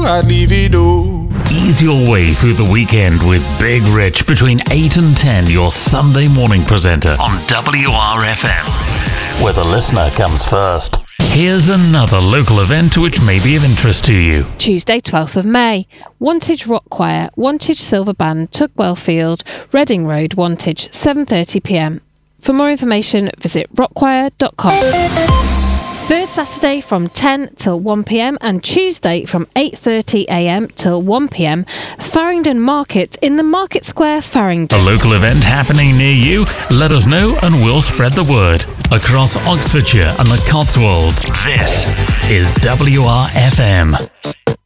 I'd leave it all. Ease your way through the weekend with Big Rich between 8 and 10, your Sunday morning presenter on WRFM, where the listener comes first. Here's another local event which may be of interest to you. Tuesday, 12th of May. Wantage Rock Choir, Wantage Silver Band, Tugwell Field, Reading Road, Wantage, 7:30pm. For more information, visit rockchoir.com. Third Saturday from 10 till 1pm and Tuesday from 8:30am till 1pm, Farringdon Market in the Market Square, Farringdon. A local event happening near you? Let us know and we'll spread the word. Across Oxfordshire and the Cotswolds, this is WRFM.